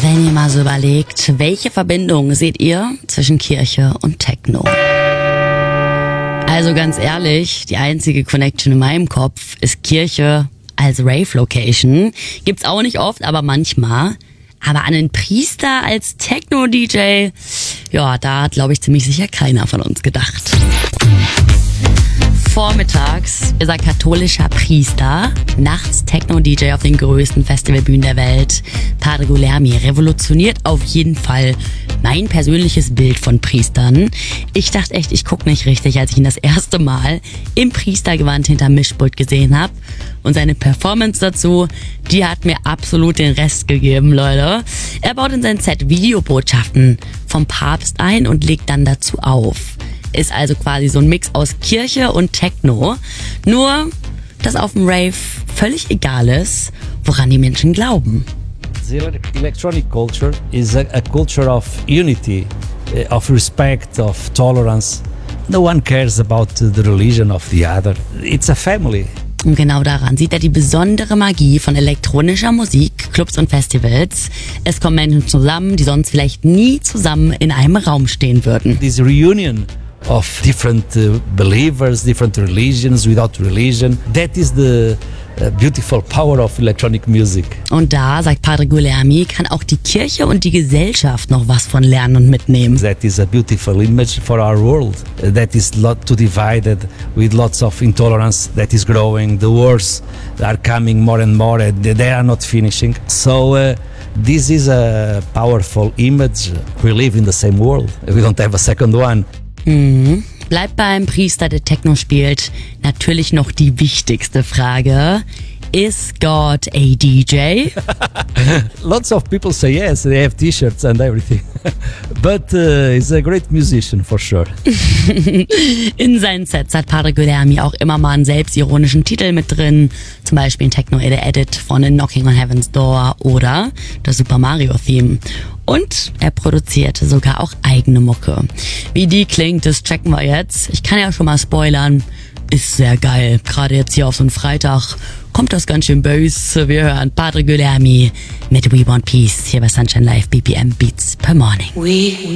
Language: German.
Wenn ihr mal so überlegt, welche Verbindung seht ihr zwischen Kirche und Techno? Also ganz ehrlich, die einzige Connection in meinem Kopf ist Kirche als Rave-Location. Gibt's auch nicht oft, aber manchmal. Aber an einen Priester als Techno-DJ, ja, da hat, glaube ich, ziemlich sicher keiner von uns gedacht. Vormittags ist er katholischer Priester, nachts Techno-DJ auf den größten Festivalbühnen der Welt. Padre Guilherme revolutioniert auf jeden Fall mein persönliches Bild von Priestern. Ich dachte echt, ich gucke nicht richtig, als ich ihn das erste Mal im Priestergewand hinterm Mischpult gesehen habe. Und seine Performance dazu, die hat mir absolut den Rest gegeben, Leute. Er baut in sein Set Videobotschaften vom Papst ein und legt dann dazu auf. Ist also quasi so ein Mix aus Kirche und Techno. Nur, dass auf dem Rave völlig egal ist, woran die Menschen glauben. The electronic culture is a culture of unity, of respect, of tolerance. No one cares about the religion of the other. It's a family. Und genau daran sieht er die besondere Magie von elektronischer Musik, Clubs und Festivals. Es kommen Menschen zusammen, die sonst vielleicht nie zusammen in einem Raum stehen würden. This reunion of different believers, different religions, without religion. That is the beautiful power of electronic music. Und da, sagt Padre Guilherme, kann auch die Kirche und die Gesellschaft noch was von lernen und mitnehmen. That is a beautiful image for our world. That is lot too divided with lots of intolerance that is growing. The wars are coming more and more and they are not finishing. So this is a powerful image. We live in the same world. We don't have a second one. Bleibt beim Priester, der Techno spielt, natürlich noch die wichtigste Frage. Is God a DJ? Lots of people say yes, they have T-shirts and everything. But he's a great musician for sure. In seinen Sets hat Padre Guilherme auch immer mal einen selbstironischen Titel mit drin. Zum Beispiel ein Techno-Edit von Knocking on Heaven's Door oder das Super Mario Theme. Und er produzierte sogar auch eigene Mucke. Wie die klingt, das checken wir jetzt. Ich kann ja schon mal spoilern. Ist sehr geil. Gerade jetzt hier auf so einen Freitag kommt das ganz schön böse. Wir hören Padre Guilherme mit We Want Peace hier bei Sunshine Live BPM Beats per Morning.